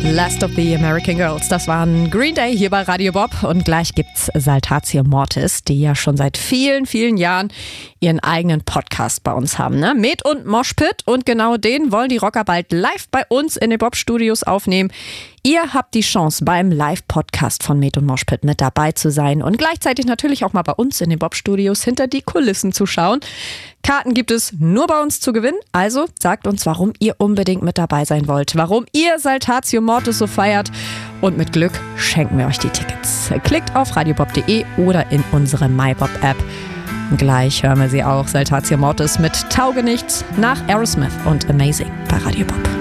Last of the American Girls. Das waren Green Day hier bei Radio Bob. Und gleich gibt's Saltatio Mortis, die ja schon seit vielen, vielen Jahren ihren eigenen Podcast bei uns haben. Ne? Med und Moshpit. Und genau den wollen die Rocker bald live bei uns in den Bob-Studios aufnehmen. Ihr habt die Chance, beim Live-Podcast von Med und Moshpit mit dabei zu sein und gleichzeitig natürlich auch mal bei uns in den Bob-Studios hinter die Kulissen zu schauen. Karten gibt es nur bei uns zu gewinnen, also sagt uns, warum ihr unbedingt mit dabei sein wollt, warum ihr Saltatio Mortis so feiert und mit Glück schenken wir euch die Tickets. Klickt auf radiobob.de oder in unsere MyBob-App. Gleich hören wir sie auch, Saltatio Mortis mit Taugenichts nach Aerosmith und Amazing bei Radio Bob.